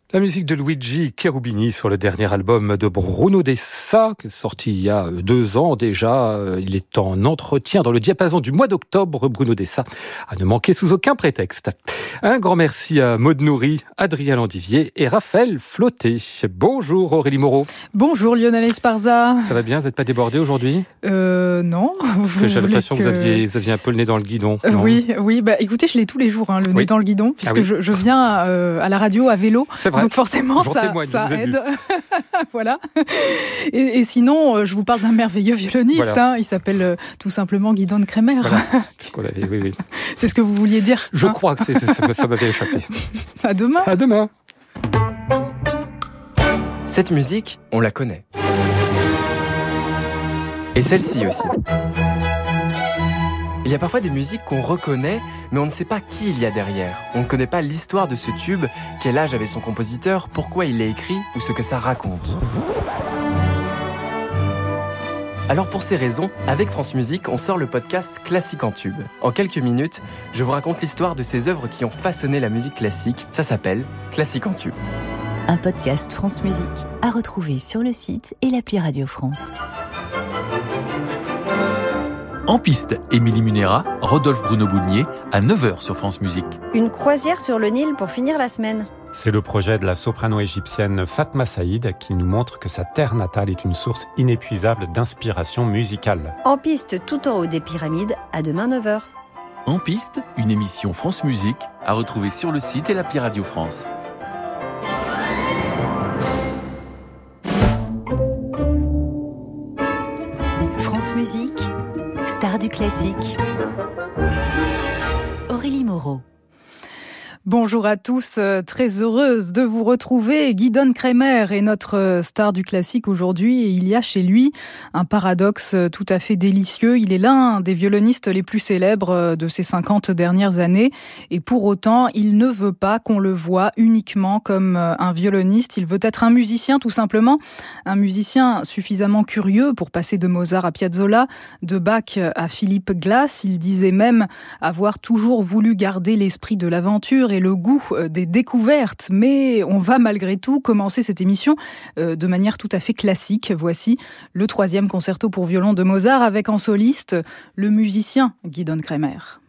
La musique de Luigi Cherubini sur le dernier album de Bruno Dessa, sorti il y a 2 ans déjà. Il est en entretien dans le diapason du mois d'octobre. Bruno Dessa à ne manquer sous aucun prétexte. Un grand merci à Maud Nourri, Adrien Landivier et Raphaël Flauté. Bonjour Aurélie Moreau. Bonjour Lionel Esparza. Ça va bien, vous n'êtes pas débordé aujourd'hui ? Non. Parce que j'ai l'impression que vous aviez un peu le nez dans le guidon. Oui. Bah, écoutez, je l'ai tous les jours, le nez dans le guidon, puisque je viens à la radio à vélo. C'est vrai. Donc forcément, ça aide. Voilà. Et sinon, je vous parle d'un merveilleux violoniste. Voilà. Il s'appelle tout simplement Gidon Kremer. Voilà. C'est ce qu'on avait, oui. C'est ce que vous vouliez dire. Je crois que ça m'avait échappé. À demain. À demain. Cette musique, on la connaît. Et celle-ci aussi. Il y a parfois des musiques qu'on reconnaît, mais on ne sait pas qui il y a derrière. On ne connaît pas l'histoire de ce tube, quel âge avait son compositeur, pourquoi il l'a écrit ou ce que ça raconte. Alors pour ces raisons, avec France Musique, on sort le podcast Classique en tube. En quelques minutes, je vous raconte l'histoire de ces œuvres qui ont façonné la musique classique. Ça s'appelle Classique en tube. Un podcast France Musique à retrouver sur le site et l'appli Radio France. En piste, Émilie Munera, Rodolphe Bruno Boulnier, à 9h sur France Musique. Une croisière sur le Nil pour finir la semaine. C'est le projet de la soprano égyptienne Fatma Saïd qui nous montre que sa terre natale est une source inépuisable d'inspiration musicale. En piste, tout en haut des pyramides, à demain 9h. En piste, une émission France Musique à retrouver sur le site et l'appli Radio France. France Musique, star du classique. Aurélie Moreau. Bonjour à tous, très heureuse de vous retrouver. Gidon Kremer est notre star du classique aujourd'hui et il y a chez lui un paradoxe tout à fait délicieux. Il est l'un des violonistes les plus célèbres de ces 50 dernières années et pour autant, il ne veut pas qu'on le voie uniquement comme un violoniste. Il veut être un musicien tout simplement, un musicien suffisamment curieux pour passer de Mozart à Piazzolla, de Bach à Philippe Glass. Il disait même avoir toujours voulu garder l'esprit de l'aventure et le goût des découvertes, mais on va malgré tout commencer cette émission de manière tout à fait classique. Voici le 3e concerto pour violon de Mozart avec en soliste le musicien Gidon Kremer.